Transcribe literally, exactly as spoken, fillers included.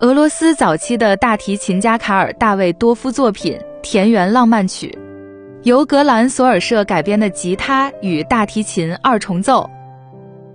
俄罗斯早期的大提琴家卡尔·大卫多夫作品《田园浪漫曲》，由格兰索尔社改编的吉他与大提琴二重奏，